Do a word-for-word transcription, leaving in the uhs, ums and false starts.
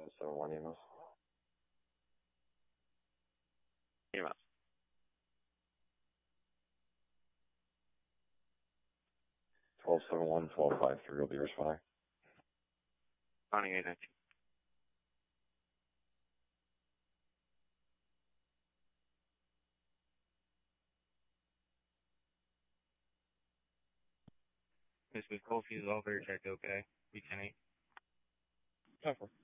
seven one E M S. E M S. twelve seven one, twelve five three will be responding. Responding eight nineteen. This was Cold Fuse all very checked, okay. B ten eight. ten four.